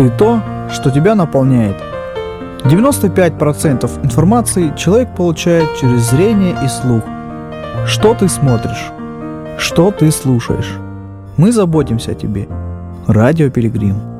Ты то, что тебя наполняет. 95% информации человек получает через зрение и слух. Что ты смотришь? Что ты слушаешь? Мы заботимся о тебе. Радио Пилигрим.